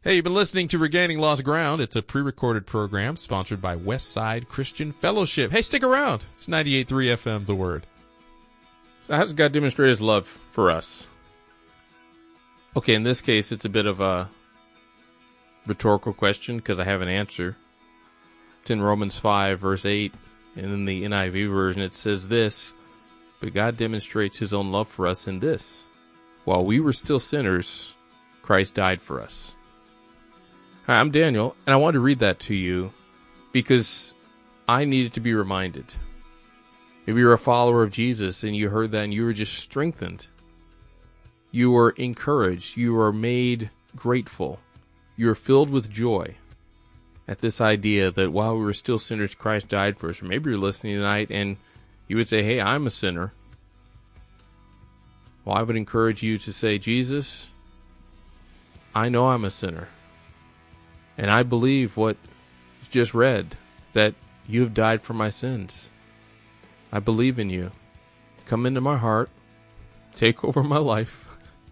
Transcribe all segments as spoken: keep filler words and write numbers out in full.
Hey, you've been listening to Regaining Lost Ground. It's a pre-recorded program sponsored by Westside Christian Fellowship. Hey, stick around. It's ninety-eight point three F M, The Word. So how does God demonstrate his love for us? Okay, in this case, it's a bit of a rhetorical question because I have an answer. It's in Romans five, verse eight, and in the N I V version it says this, "But God demonstrates his own love for us in this. While we were still sinners, Christ died for us." Hi, I'm Daniel, and I wanted to read that to you because I needed to be reminded. Maybe you're a follower of Jesus and you heard that and you were just strengthened. You were encouraged. You were made grateful. You were filled with joy at this idea that while we were still sinners, Christ died for us. Or maybe you're listening tonight and you would say, hey, I'm a sinner. Well, I would encourage you to say, Jesus, I know I'm a sinner. And I believe what was just read, that you have died for my sins. I believe in you. Come into my heart. Take over my life.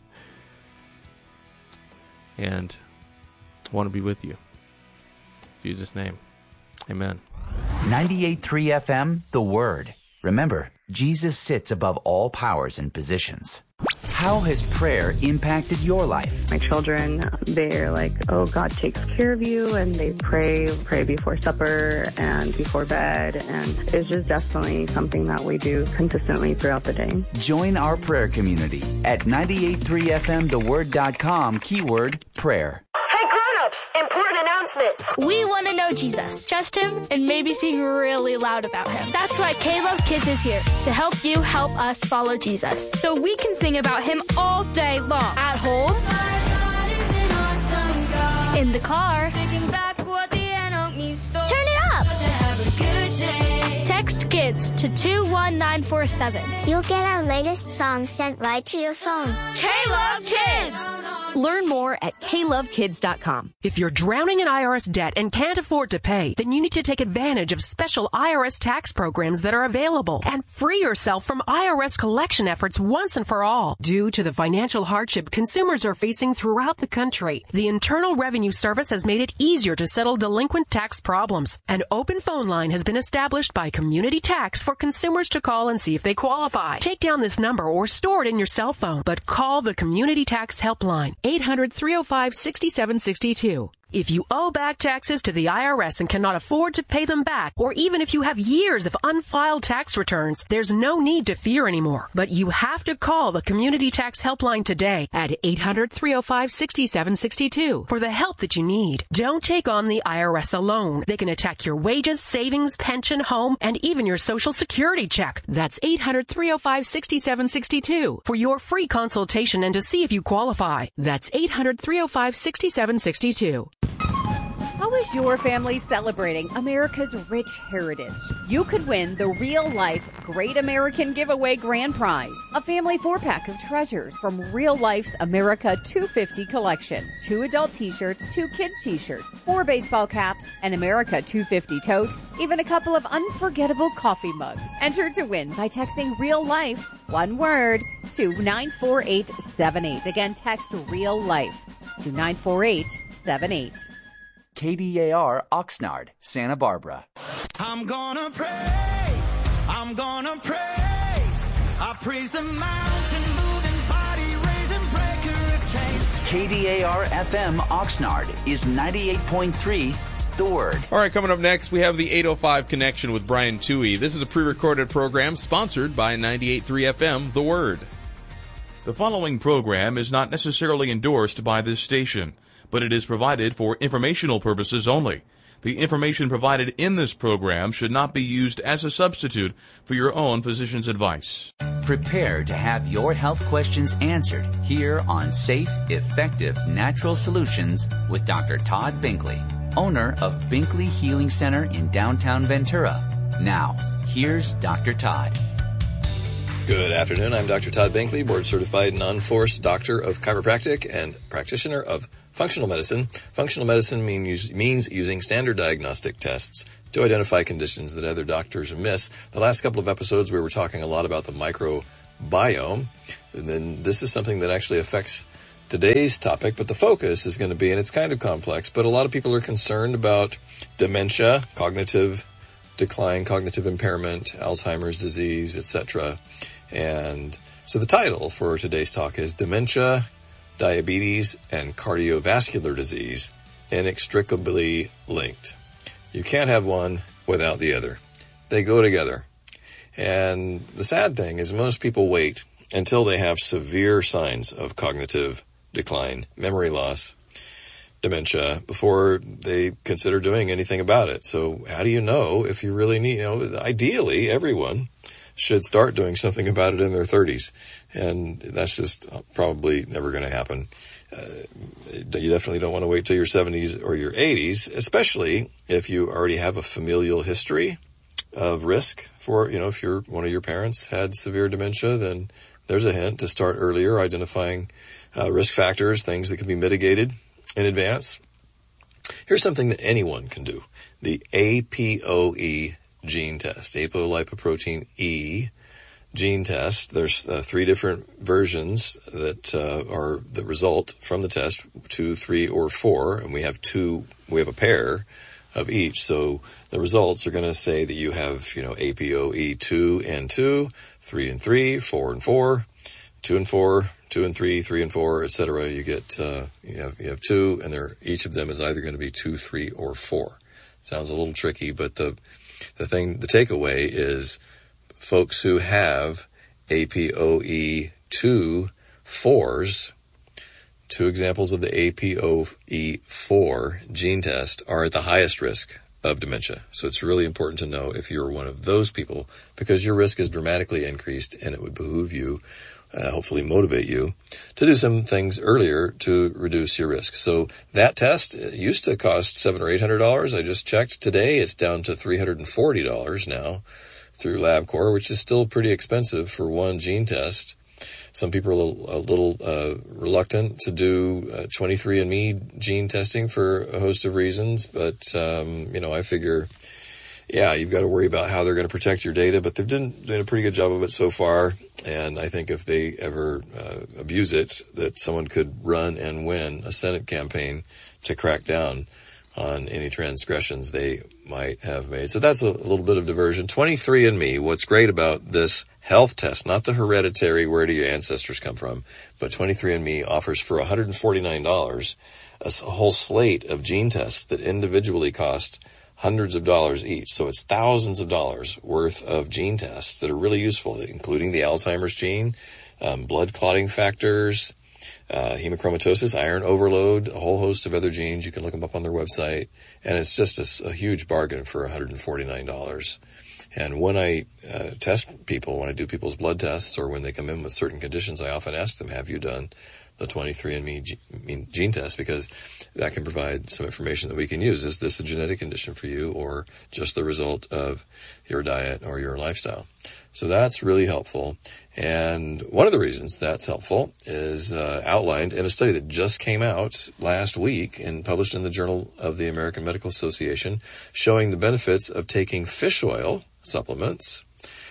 And I want to be with you. In Jesus' name, amen. ninety-eight point three F M, The Word. Remember, Jesus sits above all powers and positions. How has prayer impacted your life? My children, they're like, oh, God takes care of you, and they pray, pray before supper and before bed, and it's just definitely something that we do consistently throughout the day. Join our prayer community at ninety-eight point three F M the word dot com, keyword prayer. Hey, grown-ups, important announcement. We want to know Jesus, trust him, and maybe sing really loud about him. That's why K-Love Kids is here, to help you help us follow Jesus. So we can sing about him all day long. At home, in the car, turn it up. Text KIDS to two one nine four seven. You'll get our latest songs sent right to your phone. K-Love Kids! Learn more at K love kids dot com. If you're drowning in I R S debt and can't afford to pay, then you need to take advantage of special I R S tax programs that are available and free yourself from I R S collection efforts once and for all. Due to the financial hardship consumers are facing throughout the country, the Internal Revenue Service has made it easier to settle delinquent tax problems. An open phone line has been established by Community Tax for consumers to call and see if they qualify. Take down this number or store it in your cell phone, but call the Community Tax Helpline, eight hundred, three oh five, six seven six two. If you owe back taxes to the I R S and cannot afford to pay them back, or even if you have years of unfiled tax returns, there's no need to fear anymore. But you have to call the Community Tax Helpline today at eight hundred, three oh five, six seven six two for the help that you need. Don't take on the I R S alone. They can attack your wages, savings, pension, home, and even your Social Security check. That's eight hundred, three oh five, six seven six two for your free consultation and to see if you qualify. That's eight hundred, three oh five, six seven six two. How is your family celebrating America's rich heritage? You could win the Real Life Great American Giveaway Grand Prize, a family four-pack of treasures from Real Life's America two fifty collection. Two adult t-shirts, two kid t-shirts, four baseball caps, an America two fifty tote, even a couple of unforgettable coffee mugs. Enter to win by texting Real Life, one word, to nine four eight seven eight. Again, text Real Life to nine four eight seven eight. K D A R Oxnard, Santa Barbara. I'm gonna praise, I'm gonna praise, I praise the mountain moving, body raising, breaker of chains. K D A R F M Oxnard is ninety-eight point three, The Word. All right, coming up next, we have the eight oh five Connection with Brian Toohey. This is a pre-recorded program sponsored by ninety-eight point three F M, The Word. The following program is not necessarily endorsed by this station, but it is provided for informational purposes only. The information provided in this program should not be used as a substitute for your own physician's advice. Prepare to have your health questions answered here on Safe, Effective Natural Solutions with Doctor Todd Binkley, owner of Binkley Healing Center in downtown Ventura. Now, here's Doctor Todd. Good afternoon. I'm Doctor Todd Binkley, board-certified non-forced doctor of chiropractic and practitioner of functional medicine. Functional medicine mean use, means using standard diagnostic tests to identify conditions that other doctors miss. The last couple of episodes, we were talking a lot about the microbiome, and then this is something that actually affects today's topic, but the focus is going to be, and it's kind of complex, but a lot of people are concerned about dementia, cognitive decline, cognitive impairment, Alzheimer's disease, et cetera. And so the title for today's talk is Dementia, Diabetes, and Cardiovascular Disease Inextricably Linked. You can't have one without the other. They go together. And the sad thing is most people wait until they have severe signs of cognitive decline, memory loss, dementia, before they consider doing anything about it. So how do you know if you really need, you know, ideally everyone should start doing something about it in their thirties. And that's just probably never going to happen. Uh, you definitely don't want to wait till your seventies or your eighties, especially if you already have a familial history of risk for, you know, if you're one of your parents had severe dementia, then there's a hint to start earlier, identifying uh, risk factors, things that can be mitigated in advance. Here's something that anyone can do. The A P O E gene test, apolipoprotein E gene test. There's uh, three different versions that uh, are the result from the test, two, three, or four, and we have two, we have a pair of each. So the results are going to say that you have, you know, A P O E two and two, three and three, four and four, two and four, two and three, three and four, et cetera. You get, uh, you have, you have two, and they're, each of them is either going to be two, three, or four. Sounds a little tricky, but the, the thing, the takeaway is folks who have A P O E two fours, two examples of the A P O E four gene test are at the highest risk of dementia. So it's really important to know if you're one of those people, because your risk is dramatically increased, and it would behoove you, uh, hopefully motivate you, to do some things earlier to reduce your risk. So that test used to cost seven or eight hundred dollars. I just checked today; it's down to three hundred and forty dollars now through LabCorp, which is still pretty expensive for one gene test. Some people are a little, a little uh, reluctant to do uh, twenty-three and me gene testing for a host of reasons, but um, you know, I figure, yeah, you've got to worry about how they're going to protect your data, but they've done, done a pretty good job of it so far, and I think if they ever uh, abuse it, that someone could run and win a Senate campaign to crack down on any transgressions they might have made. So that's a, a little bit of diversion. twenty-three and me, what's great about this health test, not the hereditary where do your ancestors come from, but twenty-three and me offers for one hundred forty-nine dollars a whole slate of gene tests that individually cost hundreds of dollars each. So it's thousands of dollars worth of gene tests that are really useful, including the Alzheimer's gene, um, blood clotting factors, Uh, hemochromatosis, iron overload, a whole host of other genes. You can look them up on their website, and it's just a, a huge bargain for one hundred forty-nine dollars. And when I uh, test people, when I do people's blood tests, or when they come in with certain conditions, I often ask them, have you done the twenty-three and me gene test? Because that can provide some information that we can use. Is this a genetic condition for you, or just the result of your diet or your lifestyle? So that's really helpful. And one of the reasons that's helpful is uh, outlined in a study that just came out last week and published in the Journal of the American Medical Association, showing the benefits of taking fish oil supplements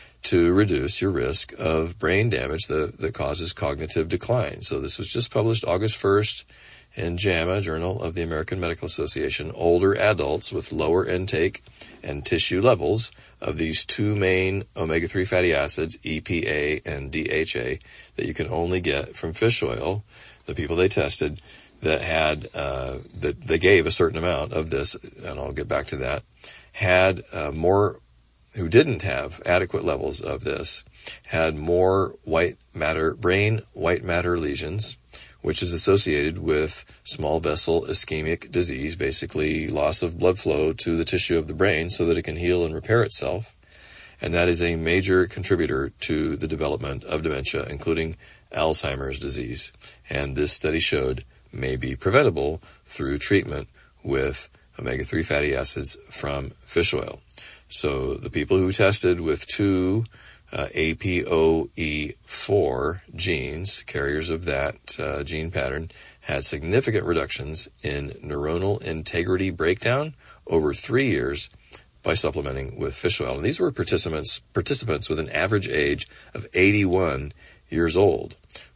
to reduce your risk of brain damage that, that causes cognitive decline. So this was just published August first in JAMA, Journal of the American Medical Association. Older adults with lower intake and tissue levels of these two main omega three fatty acids, E P A and D H A, that you can only get from fish oil, the people they tested that had, uh, that they gave a certain amount of this, and I'll get back to that, had uh, more, who didn't have adequate levels of this, had more white matter, brain white matter lesions, which is associated with small vessel ischemic disease, basically loss of blood flow to the tissue of the brain so that it can heal and repair itself. And that is a major contributor to the development of dementia, including Alzheimer's disease. And this study showed may be preventable through treatment with omega three fatty acids from fish oil. So the people who tested with two Uh, A P O E four genes, carriers of that uh, gene pattern, had significant reductions in neuronal integrity breakdown over three years by supplementing with fish oil. And these were participants participants with an average age of eighty-one years old,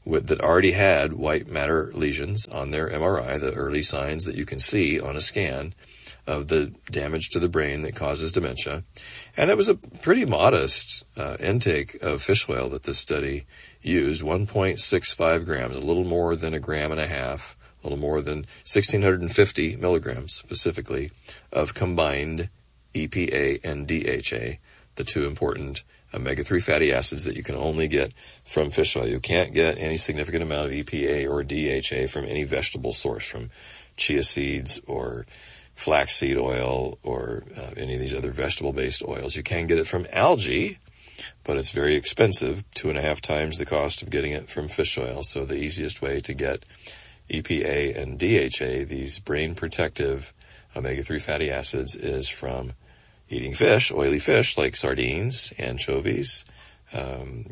with, that already had white matter lesions on their M R I, the early signs that you can see on a scan of the damage to the brain that causes dementia. And it was a pretty modest uh, intake of fish oil that this study used, one point six five grams, a little more than a gram and a half, a little more than one thousand six hundred fifty milligrams specifically of combined E P A and D H A, the two important omega three fatty acids that you can only get from fish oil. You can't get any significant amount of E P A or D H A from any vegetable source, from chia seeds or flaxseed oil or uh, any of these other vegetable-based oils. You can get it from algae, but it's very expensive, two and a half times the cost of getting it from fish oil. So the easiest way to get E P A and D H A, these brain-protective omega three fatty acids, is from eating fish, oily fish like sardines, anchovies, um,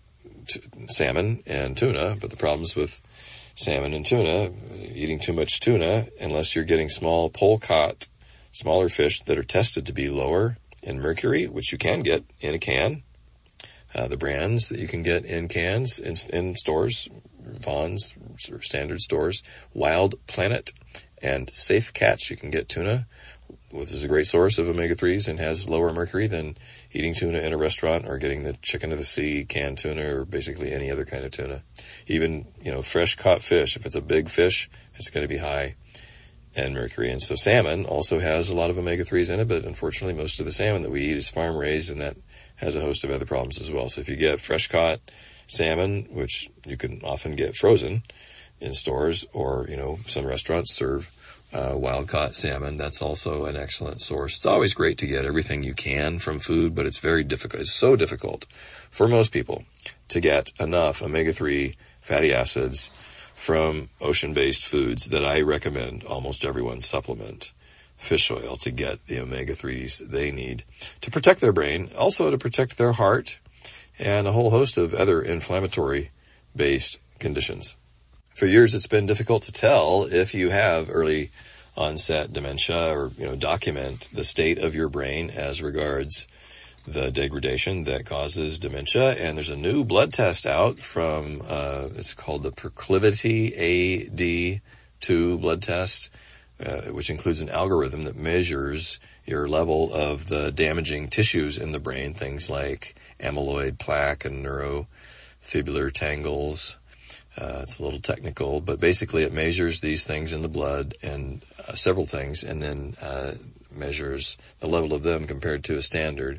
t- salmon, and tuna. But the problems with salmon and tuna, eating too much tuna, unless you're getting small pole-caught, smaller fish that are tested to be lower in mercury, which you can get in a can. Uh, the brands that you can get in cans in, in stores, Vaughn's, or standard stores, Wild Planet, and Safe Catch, you can get tuna, which is a great source of omega threes and has lower mercury than eating tuna in a restaurant or getting the chicken of the sea, canned tuna, or basically any other kind of tuna. Even, you know, fresh caught fish, if it's a big fish, it's going to be high in mercury. And so salmon also has a lot of omega threes in it, but unfortunately most of the salmon that we eat is farm raised, and that has a host of other problems as well. So if you get fresh caught salmon, which you can often get frozen in stores, or, you know, some restaurants serve Uh, wild-caught salmon, that's also an excellent source. It's always great to get everything you can from food, but it's very difficult. It's so difficult for most people to get enough omega three fatty acids from ocean-based foods that I recommend almost everyone supplement fish oil to get the omega threes they need to protect their brain, also to protect their heart, and a whole host of other inflammatory-based conditions. For years, it's been difficult to tell if you have early onset dementia, or, you know, document the state of your brain as regards the degradation that causes dementia. And there's a new blood test out from, uh, it's called the Proclivity A D two blood test, uh, which includes an algorithm that measures your level of the damaging tissues in the brain, things like amyloid plaque and neurofibular tangles. Uh, it's a little technical, but basically it measures these things in the blood, and uh, several things, and then uh, measures the level of them compared to a standard.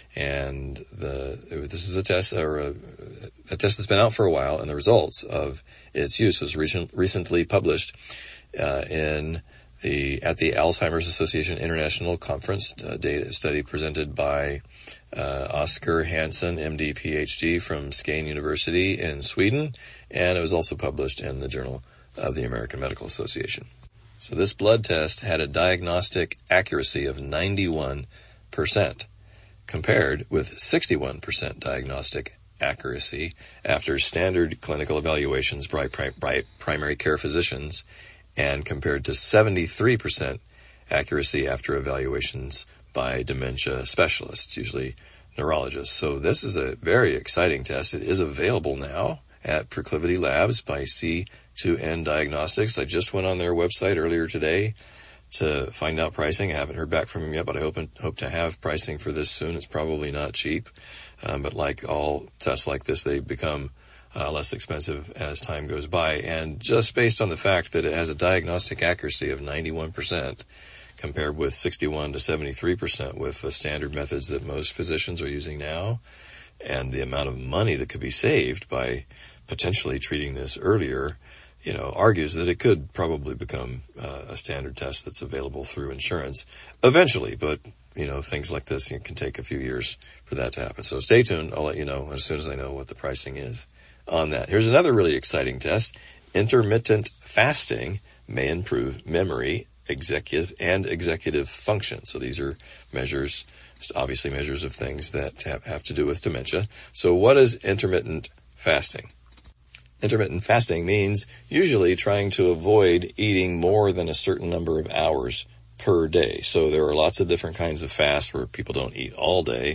And the this is a test, or a, a test that's been out for a while, and the results of its use was recent, recently published uh, in the at the Alzheimer's Association International Conference, uh, data study presented by uh, Oscar Hansen, M D, P H D from Skane University in Sweden, and it was also published in the Journal of the American Medical Association. So this blood test had a diagnostic accuracy of ninety-one percent, compared with sixty-one percent diagnostic accuracy after standard clinical evaluations by, by primary care physicians, and compared to seventy-three percent accuracy after evaluations by dementia specialists, usually neurologists. So this is a very exciting test. It is available now at Proclivity Labs by C two N Diagnostics. I just went on their website earlier today to find out pricing. I haven't heard back from them yet, but I hope hope to have pricing for this soon. It's probably not cheap, um, but like all tests like this, they become uh, less expensive as time goes by. And just based on the fact that it has a diagnostic accuracy of ninety-one percent, compared with sixty-one to seventy-three percent with the standard methods that most physicians are using now, and the amount of money that could be saved by potentially treating this earlier, you know, argues that it could probably become uh, a standard test that's available through insurance eventually. But, you know, things like this, it can take a few years for that to happen. So stay tuned. I'll let you know as soon as I know what the pricing is on that. Here's another really exciting test. Intermittent fasting may improve memory, executive, and executive function. So these are measures, obviously measures of things that have, have to do with dementia. So what is intermittent fasting? Intermittent fasting means usually trying to avoid eating more than a certain number of hours per day. So there are lots of different kinds of fasts where people don't eat all day.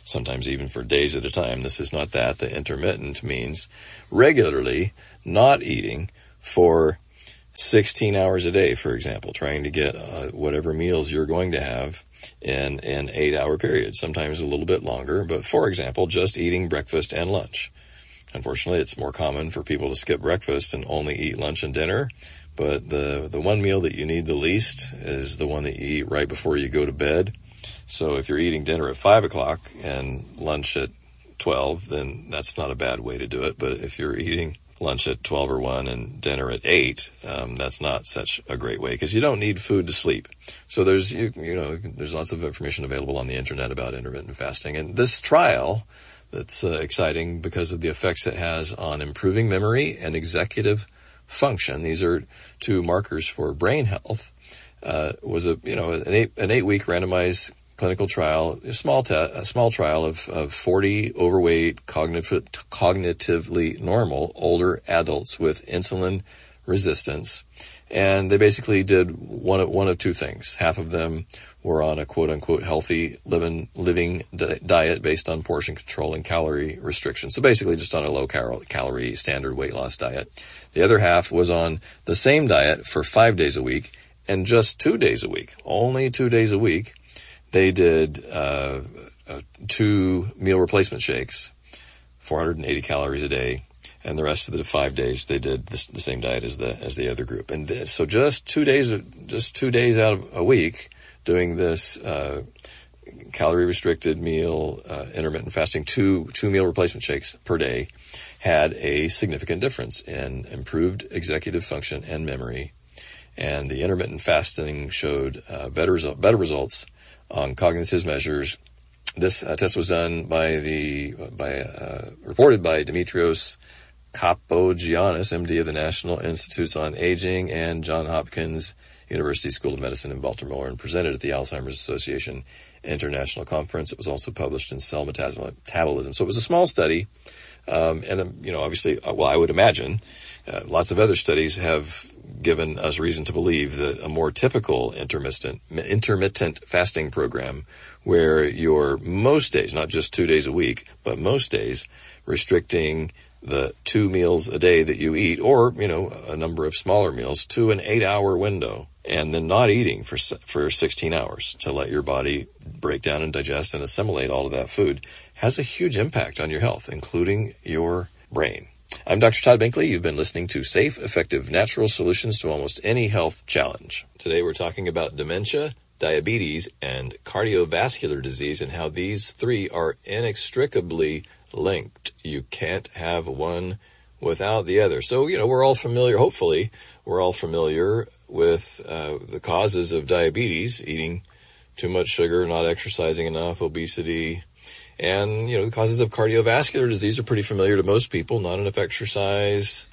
sometimes even for days at a time. This is not that. The intermittent means regularly not eating for sixteen hours a day, for example, trying to get uh, whatever meals you're going to have in an eight-hour period, sometimes a little bit longer. But, for example, just eating breakfast and lunch. Unfortunately, it's more common for people to skip breakfast and only eat lunch and dinner. But the, the one meal that you need the least is the one that you eat right before you go to bed. So if you're eating dinner at five o'clock and lunch at twelve, then that's not a bad way to do it. But if you're eating lunch at twelve or one and dinner at eight, um, that's not such a great way, because you don't need food to sleep. So there's, you, you know, there's lots of information available on the internet about intermittent fasting. And this trial that's uh, exciting because of the effects it has on improving memory and executive function. These are two markers for brain health. Uh, was a, you know, an eight, an eight week randomized clinical trial, a small te- a small trial of, of forty overweight, cognitive, cognitively normal older adults with insulin resistance. And they basically did one of, one of two things. Half of them were on a quote-unquote healthy living, living di- diet based on portion control and calorie restriction. So basically just on a low-calorie standard weight loss diet. The other half was on the same diet for five days a week and just two days a week. Only two days a week. They did uh, uh, two meal replacement shakes, four hundred eighty calories a day. And the rest of the five days, they did this, the same diet as the as the other group. And this, so just two days, just two days out of a week, doing this uh, calorie restricted meal, uh, intermittent fasting, two two meal replacement shakes per day, had a significant difference in improved executive function and memory. And the intermittent fasting showed uh, better result, better results on cognitive measures. This uh, test was done by the by uh, reported by Dimitrios Kapogiannis, M D of the National Institutes on Aging and Johns Hopkins University School of Medicine in Baltimore, and presented at the Alzheimer's Association International Conference. It was also published in Cell Metabolism. So it was a small study, um, and um, you know, obviously, well, I would imagine uh, lots of other studies have given us reason to believe that a more typical intermittent intermittent fasting program, where you're most days, not just two days a week, but most days, restricting the two meals a day that you eat, or, you know, a number of smaller meals, to an eight-hour window, and then not eating for for sixteen hours to let your body break down and digest and assimilate all of that food, has a huge impact on your health, including your brain. I'm Doctor Todd Binkley. You've been listening to Safe, Effective, Natural Solutions to Almost Any Health Challenge. Today we're talking about dementia, diabetes, and cardiovascular disease, and how these three are inextricably linked. You can't have one without the other. So, you know, we're all familiar, hopefully, we're all familiar with uh, the causes of diabetes: eating too much sugar, not exercising enough, obesity. And, you know, the causes of cardiovascular disease are pretty familiar to most people: not enough exercise,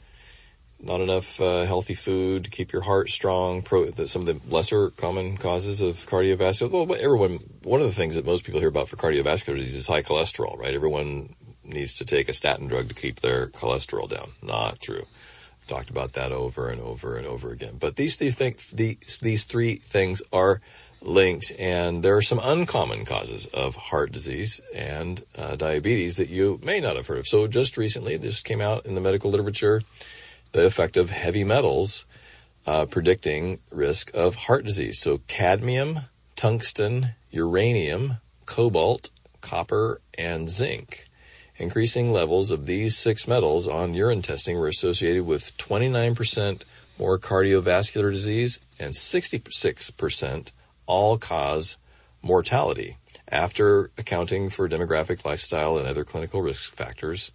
not enough uh, healthy food to keep your heart strong. Pro, the, some of the lesser common causes of cardiovascular. Well, everyone, one of the things that most people hear about for cardiovascular disease is high cholesterol, right? Everyone needs to take a statin drug to keep their cholesterol down. Not true. I've talked about that over and over and over again. But these three things, these, these three things are linked, and there are some uncommon causes of heart disease and uh, diabetes that you may not have heard of. So just recently, this came out in the medical literature, the effect of heavy metals uh, predicting risk of heart disease. So cadmium, tungsten, uranium, cobalt, copper, and zinc. Increasing levels of these six metals on urine testing were associated with twenty-nine percent more cardiovascular disease and sixty-six percent all-cause mortality, after accounting for demographic, lifestyle, and other clinical risk factors.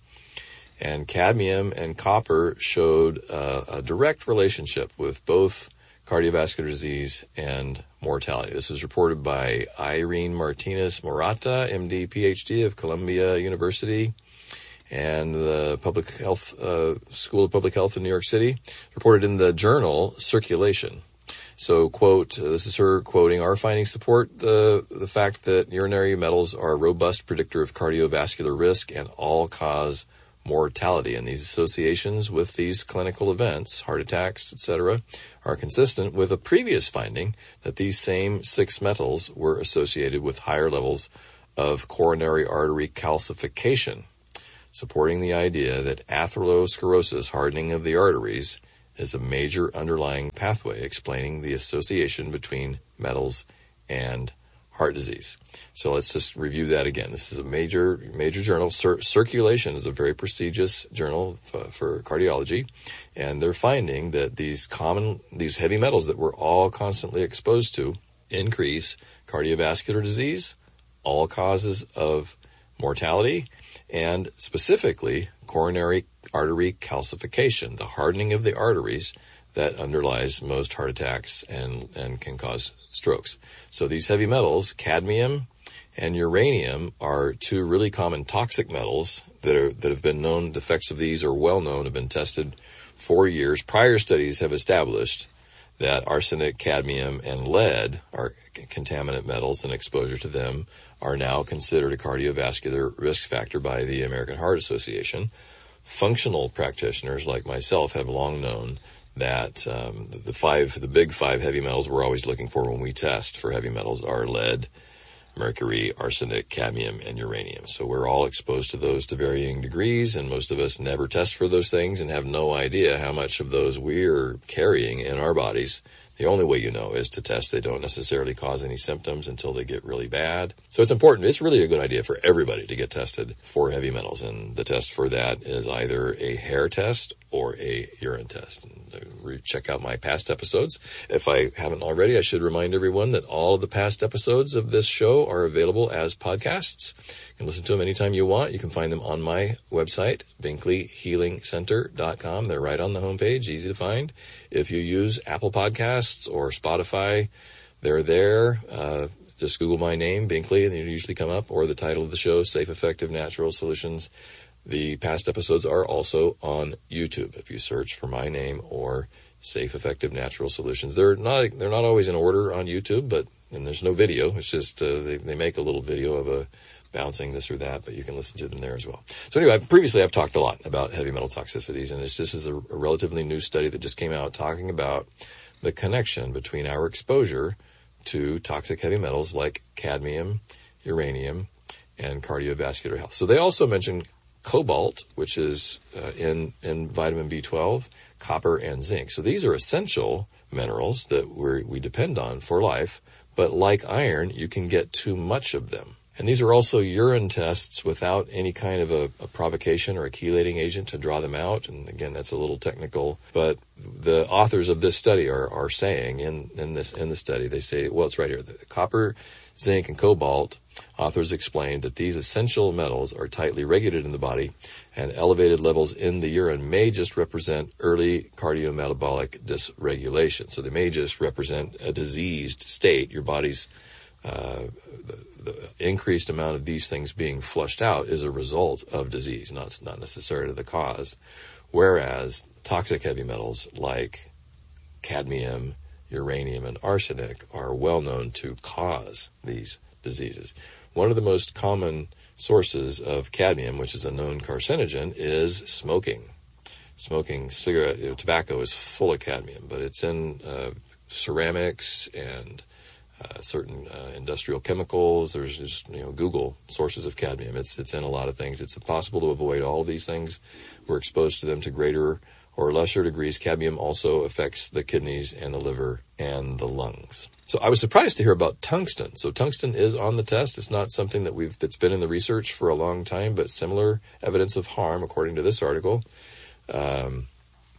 And cadmium and copper showed uh, a direct relationship with both cardiovascular disease and mortality. This is reported by Irene Martinez Morata, M D, P H D of Columbia University and the Public Health uh, School of Public Health in New York City, reported in the journal Circulation. So, quote, uh, this is her quoting, "Our findings support the the fact that urinary metals are a robust predictor of cardiovascular risk and all-cause mortality, and these associations with these clinical events, heart attacks, et cetera, are consistent with a previous finding that these same six metals were associated with higher levels of coronary artery calcification, supporting the idea that atherosclerosis, hardening of the arteries, is a major underlying pathway explaining the association between metals and heart disease. So let's just review that again. This is a major, major journal. Cir- Circulation is a very prestigious journal f- for cardiology, and they're finding that these common, these heavy metals that we're all constantly exposed to increase cardiovascular disease, all causes of mortality, and specifically coronary artery calcification, the hardening of the arteries that underlies most heart attacks and, and can cause strokes. So these heavy metals, cadmium and uranium, are two really common toxic metals that are that have been known. The effects of these are well known, have been tested for years. Prior studies have established that arsenic, cadmium, and lead are contaminant metals, and exposure to them are now considered a cardiovascular risk factor by the American Heart Association. Functional practitioners like myself have long known that um, the five, the big five heavy metals we're always looking for when we test for heavy metals are lead, mercury, arsenic, cadmium, and uranium. So we're all exposed to those to varying degrees, and most of us never test for those things and have no idea how much of those we're carrying in our bodies. The only way you know is to test. They don't necessarily cause any symptoms until they get really bad. So it's important. It's really a good idea for everybody to get tested for heavy metals. And the test for that is either a hair test or a urine test. And check out my past episodes. If I haven't already, I should remind everyone that all of the past episodes of this show are available as podcasts. You can listen to them anytime you want. You can find them on my website, binkley healing center dot com. They're right on the homepage, easy to find. If you use Apple Podcasts or Spotify, they're there. Uh, just Google my name, Binkley, and they usually come up, or the title of the show, Safe, Effective, Natural Solutions. The past episodes are also on YouTube. If you search for my name or Safe, Effective, Natural Solutions, they're not they're not always in order on YouTube, but and there's no video. It's just uh, they they make a little video of a bouncing this or that, but you can listen to them there as well. So anyway, previously I've talked a lot about heavy metal toxicities, and it's, this is a, a relatively new study that just came out talking about the connection between our exposure to toxic heavy metals like cadmium, uranium, and cardiovascular health. So they also mentioned cobalt, which is uh, in, in vitamin B twelve, copper, and zinc. So these are essential minerals that we we depend on for life, but like iron, you can get too much of them. And these are also urine tests without any kind of a, a provocation or a chelating agent to draw them out. And again, that's a little technical, but the authors of this study are, are saying in, in this, in the study, they say, well, it's right here. The copper, zinc, and cobalt, authors explained that these essential metals are tightly regulated in the body, and elevated levels in the urine may just represent early cardiometabolic dysregulation. So they may just represent a diseased state. Your body's uh, the, the increased amount of these things being flushed out is a result of disease, not, not necessarily the cause. Whereas toxic heavy metals like cadmium, uranium, and arsenic are well known to cause these diseases. One of the most common sources of cadmium, which is a known carcinogen, is smoking. Smoking cigarette, you know, tobacco is full of cadmium, but it's in uh, ceramics and uh, certain uh, industrial chemicals. There's just, you know, Google sources of cadmium. It's it's in a lot of things. It's impossible to avoid all of these things. We're exposed to them to greater or lesser degrees. Cadmium also affects the kidneys and the liver and the lungs. So I was surprised to hear about tungsten. So tungsten is on the test. It's not something that we've that's been in the research for a long time, but similar evidence of harm, according to this article, um,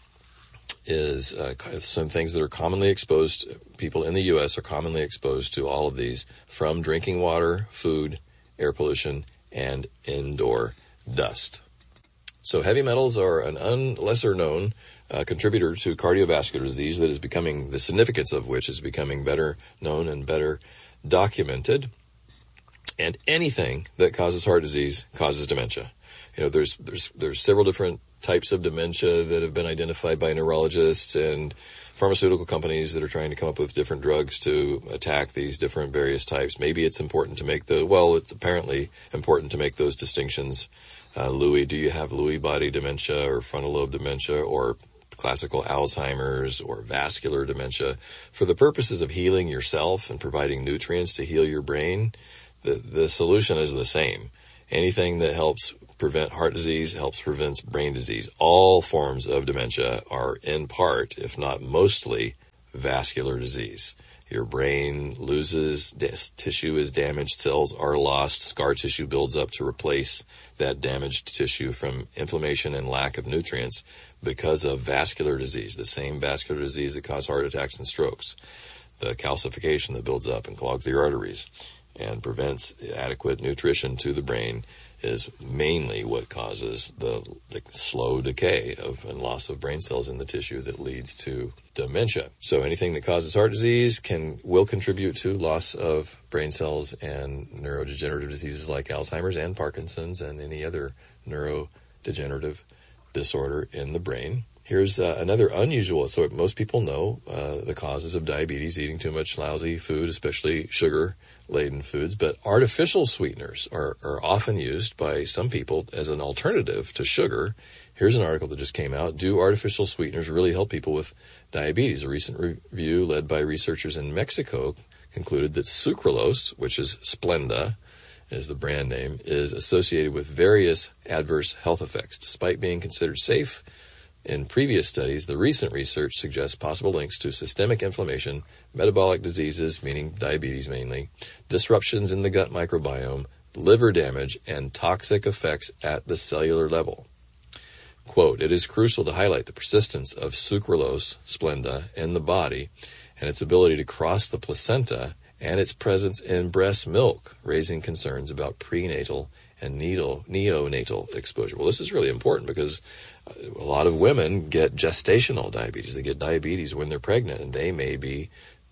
is uh, some things that are commonly exposed. People in the U S are commonly exposed to all of these from drinking water, food, air pollution, and indoor dust. So heavy metals are an un- lesser known uh, contributor to cardiovascular disease that is becoming, the significance of which is becoming better known and better documented. And anything that causes heart disease causes dementia. You know, there's there's there's several different types of dementia that have been identified by neurologists and pharmaceutical companies that are trying to come up with different drugs to attack these different various types. Maybe it's important to make the, well, it's apparently important to make those distinctions. Uh, Lewy, do you have Lewy body dementia or frontal lobe dementia or classical Alzheimer's or vascular dementia? For the purposes of healing yourself and providing nutrients to heal your brain, the, the solution is the same. Anything that helps prevent heart disease helps prevent brain disease. All forms of dementia are in part, if not mostly, vascular disease. Your brain loses, tissue is damaged, cells are lost, scar tissue builds up to replace that damaged tissue from inflammation and lack of nutrients because of vascular disease, the same vascular disease that causes heart attacks and strokes. The calcification that builds up and clogs the arteries and prevents adequate nutrition to the brain is mainly what causes the, the slow decay of and loss of brain cells in the tissue that leads to dementia. So anything that causes heart disease can will contribute to loss of brain cells and neurodegenerative diseases like Alzheimer's and Parkinson's and any other neurodegenerative disorder in the brain. Here's uh, another unusual, so most people know uh, the causes of diabetes, eating too much lousy food, especially sugar-laden foods, but artificial sweeteners are, are often used by some people as an alternative to sugar. Here's an article that just came out. Do artificial sweeteners really help people with diabetes? A recent review led by researchers in Mexico concluded that sucralose, which is Splenda, is the brand name, is associated with various adverse health effects. Despite being considered safe in previous studies, the recent research suggests possible links to systemic inflammation, metabolic diseases, meaning diabetes mainly, disruptions in the gut microbiome, liver damage, and toxic effects at the cellular level. Quote, it is crucial to highlight the persistence of sucralose, Splenda, in the body and its ability to cross the placenta and its presence in breast milk, raising concerns about prenatal and needle, neonatal exposure. Well, this is really important because a lot of women get gestational diabetes. They get diabetes when they're pregnant, and they may be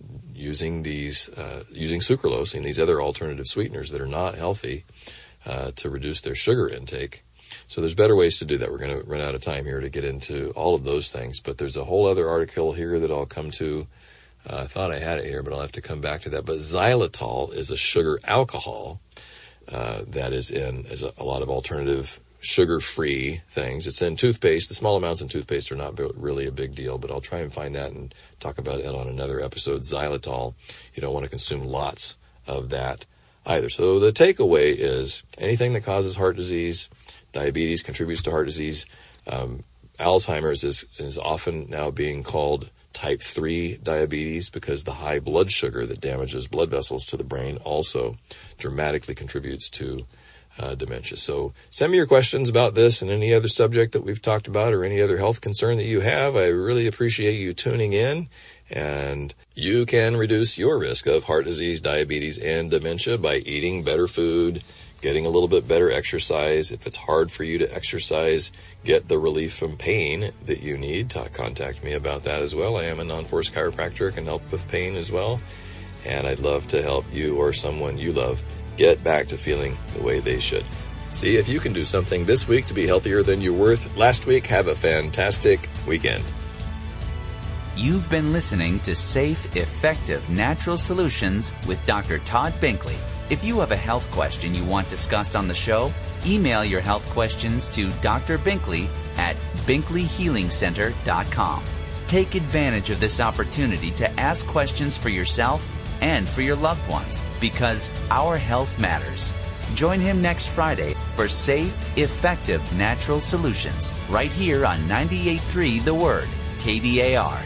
using these, uh, using sucralose and these other alternative sweeteners that are not healthy uh, to reduce their sugar intake. So there's better ways to do that. We're going to run out of time here to get into all of those things, but there's a whole other article here that I'll come to. Uh, I thought I had it here, but I'll have to come back to that. But xylitol is a sugar alcohol uh, that is in is a, a lot of alternative sugar-free things. It's in toothpaste. The small amounts in toothpaste are not really a big deal, but I'll try and find that and talk about it on another episode. Xylitol, you don't want to consume lots of that either. So the takeaway is anything that causes heart disease, diabetes contributes to heart disease. Um, Alzheimer's is, is often now being called type three diabetes because the high blood sugar that damages blood vessels to the brain also dramatically contributes to Uh, dementia. So send me your questions about this and any other subject that we've talked about or any other health concern that you have. I really appreciate you tuning in, and you can reduce your risk of heart disease, diabetes, and dementia by eating better food, getting a little bit better exercise. If it's hard for you to exercise, get the relief from pain that you need. Contact me about that as well. I am a non-force chiropractor, can help with pain as well, and I'd love to help you or someone you love get back to feeling the way they should. See if you can do something this week to be healthier than you were last week. Have a fantastic weekend. You've been listening to Safe, Effective Natural Solutions with Doctor Todd Binkley. If you have a health question you want discussed on the show, email your health questions to Doctor Binkley at binkley healing center dot com. Take advantage of this opportunity to ask questions for yourself and for your loved ones, because our health matters. Join him next Friday for Safe, Effective Natural Solutions, right here on ninety-eight point three The Word, K D A R.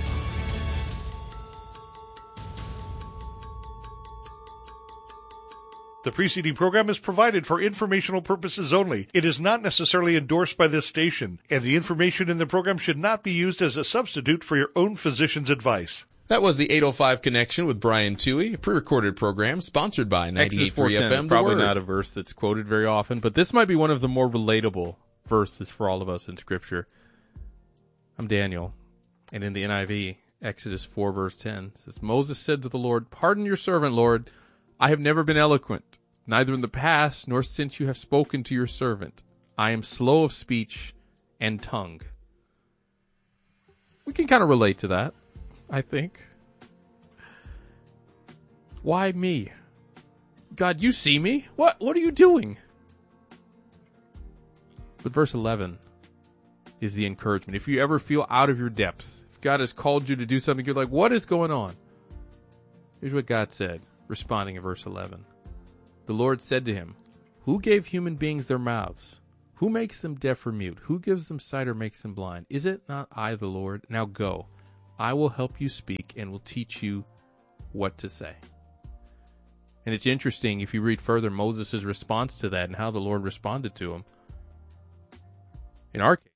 The preceding program is provided for informational purposes only. It is not necessarily endorsed by this station, and the information in the program should not be used as a substitute for your own physician's advice. That was the eight oh five Connection with Brian Toohey, a pre-recorded program sponsored by ninety-eight point three F M. Is probably not a verse that's quoted very often, but this might be one of the more relatable verses for all of us in Scripture. I'm Daniel, and in the N I V, Exodus four verse ten says, Moses said to the Lord, "Pardon your servant, Lord. I have never been eloquent, neither in the past nor since you have spoken to your servant. I am slow of speech and tongue." We can kind of relate to that, I think. Why me? God, you see me? What What are you doing? But verse eleven is the encouragement. If you ever feel out of your depth, if God has called you to do something, you're like, what is going on? Here's what God said, responding in verse eleven. The Lord said to him, "Who gave human beings their mouths? Who makes them deaf or mute? Who gives them sight or makes them blind? Is it not I, the Lord? Now go. I will help you speak and will teach you what to say." And it's interesting, if you read further, Moses' response to that and how the Lord responded to him. In our case,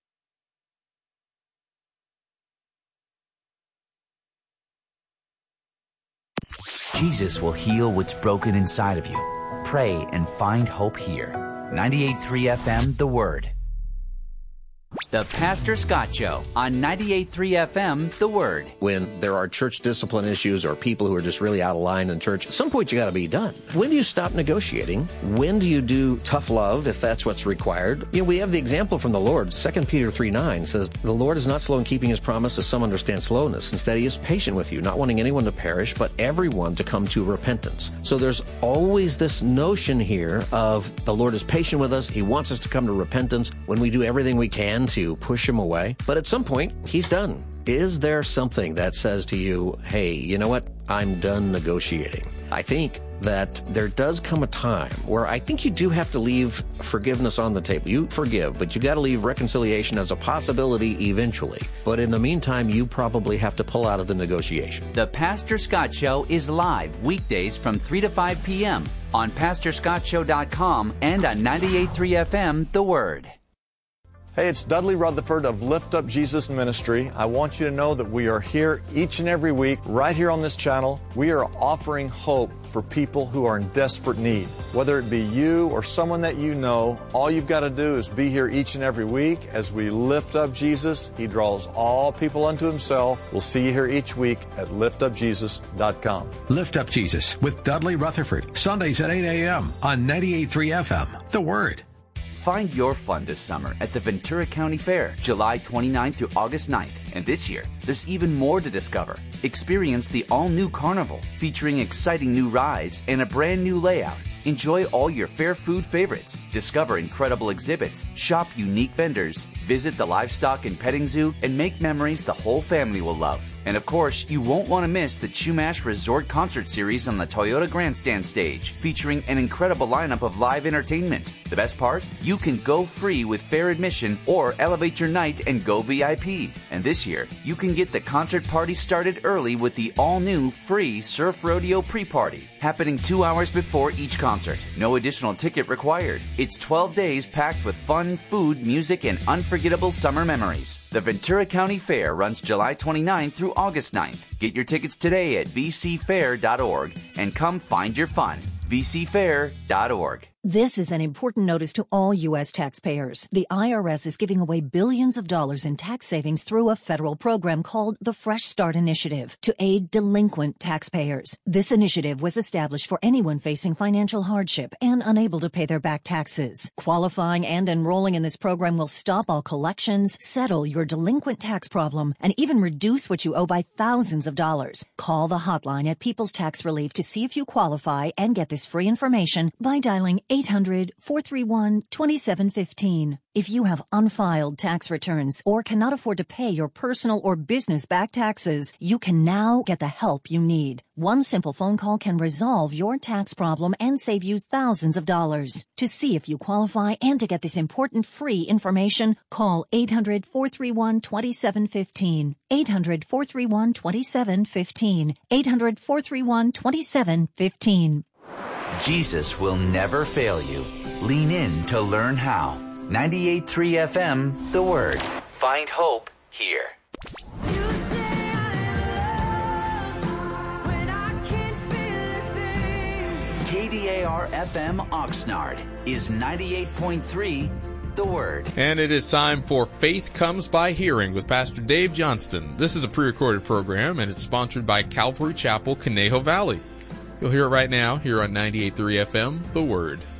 Jesus will heal what's broken inside of you. Pray and find hope here. ninety-eight point three F M, The Word. The Pastor Scott Show on ninety-eight point three F M, The Word. When there are church discipline issues or people who are just really out of line in church, at some point you got to be done. When do you stop negotiating? When do you do tough love, if that's what's required? You know, we have the example from the Lord. Second Peter three nine says, "The Lord is not slow in keeping his promise, as some understand slowness. Instead, he is patient with you, not wanting anyone to perish, but everyone to come to repentance." So there's always this notion here of the Lord is patient with us. He wants us to come to repentance when we do everything we can to push him away. But at some point, he's done. Is there something that says to you, hey, you know what? I'm done negotiating. I think that there does come a time where I think you do have to leave forgiveness on the table. You forgive, but you got to leave reconciliation as a possibility eventually. But in the meantime, you probably have to pull out of the negotiation. The Pastor Scott Show is live weekdays from three to five p.m. on pastor scott show dot com and on ninety-eight point three F M, The Word. Hey, it's Dudley Rutherford of Lift Up Jesus Ministry. I want you to know that we are here each and every week, right here on this channel. We are offering hope for people who are in desperate need. Whether it be you or someone that you know, all you've got to do is be here each and every week as we lift up Jesus. He draws all people unto himself. We'll see you here each week at lift up jesus dot com. Lift Up Jesus with Dudley Rutherford, Sundays at eight a.m. on ninety-eight point three F M, The Word. Find your fun this summer at the Ventura County Fair, July twenty-ninth through August ninth. And this year, there's even more to discover. Experience the all-new Carnival, featuring exciting new rides and a brand new layout. Enjoy all your fair food favorites, discover incredible exhibits, shop unique vendors, visit the livestock and petting zoo, and make memories the whole family will love. And of course, you won't want to miss the Chumash Resort Concert Series on the Toyota Grandstand stage, featuring an incredible lineup of live entertainment. The best part? You can go free with fair admission or elevate your night and go V I P. And this year, you can get the concert party started early with the all-new free Surf Rodeo pre-party, happening two hours before each concert. No additional ticket required. It's twelve days packed with fun, food, music, and unforgettable summer memories. The Ventura County Fair runs July twenty-ninth through August ninth. Get your tickets today at v c fair dot org and come find your fun. v c fair dot org. This is an important notice to all U S taxpayers. The I R S is giving away billions of dollars in tax savings through a federal program called the Fresh Start Initiative to aid delinquent taxpayers. This initiative was established for anyone facing financial hardship and unable to pay their back taxes. Qualifying and enrolling in this program will stop all collections, settle your delinquent tax problem, and even reduce what you owe by thousands of dollars. Call the hotline at People's Tax Relief to see if you qualify and get this free information by dialing eight hundred, four three one, two seven one five. If you have unfiled tax returns or cannot afford to pay your personal or business back taxes, you can now get the help you need. One simple phone call can resolve your tax problem and save you thousands of dollars. To see if you qualify and to get this important free information, call eight hundred, four three one, two seven one five. eight hundred, four three one, two seven one five. eight hundred, four three one, two seven one five. Jesus will never fail you. Lean in to learn how. ninety-eight point three F M, The Word. Find hope here. K D A R F M Oxnard is ninety-eight point three, The Word. And it is time for Faith Comes by Hearing with Pastor Dave Johnston. This is a pre-recorded program, and it's sponsored by Calvary Chapel, Conejo Valley. You'll hear it right now here on ninety-eight point three F M, The Word.